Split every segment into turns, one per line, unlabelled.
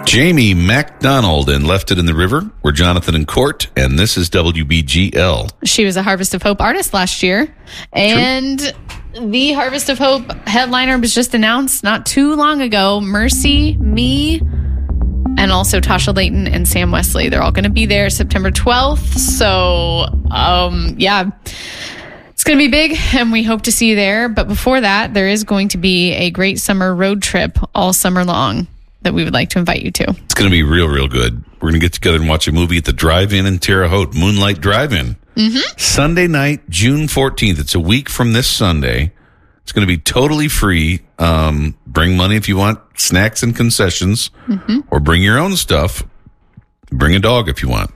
Jamie MacDonald and Left It in the River. We're Jonathan and Court, and this is WBGL.
She was a Harvest of Hope artist last year. And the Harvest of Hope headliner was just announced not too long ago. Mercy, me, and also Tasha Layton and Sam Wesley. They're all going to be there September 12th. So, yeah, it's going to be big, and we hope to see you there. But before that, there is going to be a great summer road trip all summer long that we would like to invite you to.
It's going to be real, real good. We're going to get together and watch a movie at the Drive-In in Terre Haute, Moonlight Drive-In. Mm-hmm. Sunday night, June 14th. It's a week from this Sunday. It's going to be totally free. Bring money if you want snacks and concessions, or bring your own stuff. Bring a dog if you want.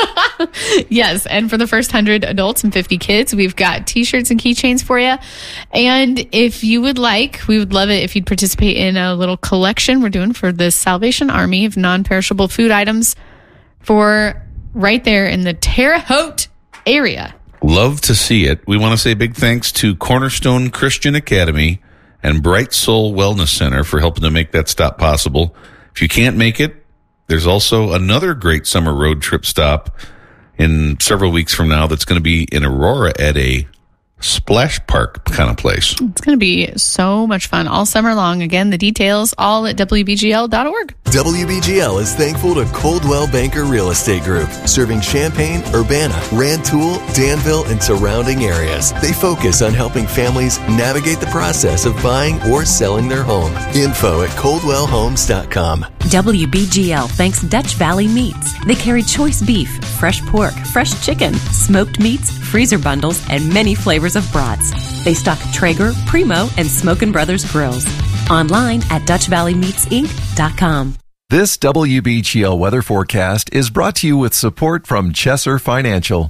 Yes, and for the first 100 adults and 50 kids, we've got T-shirts and keychains for you. And if you would like, we would love it if you'd participate in a little collection we're doing for the Salvation Army of non-perishable food items for right there in the Terre Haute area.
Love to see it. We want to say big thanks to Cornerstone Christian Academy and Bright Soul Wellness Center for helping to make that stop possible. If you can't make it, there's also another great summer road trip stop in several weeks from now that's going to be in Aurora at a splash park kind of place.
It's going to be so much fun all summer long. Again, the details all at WBGL.org.
WBGL is thankful to Coldwell Banker Real Estate Group, serving Champaign, Urbana, Rantoul, Danville, and surrounding areas. They focus on helping families navigate the process of buying or selling their home. Info at ColdwellHomes.com.
WBGL thanks Dutch Valley Meats. They carry choice beef, fresh pork, fresh chicken, smoked meats, freezer bundles, and many flavors of brats. They stock Traeger, Primo, and Smokin' Brothers grills. Online at DutchValleyMeatsInc.com.
This WBGL weather forecast is brought to you with support from Chesser Financial.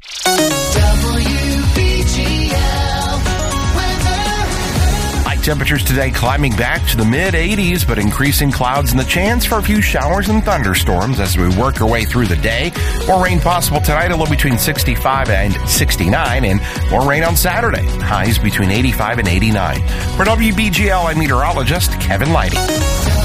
Temperatures today climbing back to the mid-80s, but increasing clouds and the chance for a few showers and thunderstorms as we work our way through the day. More rain possible tonight, a low between 65 and 69, and more rain on Saturday. Highs between 85 and 89. For WBGL, I'm meteorologist Kevin Lighty.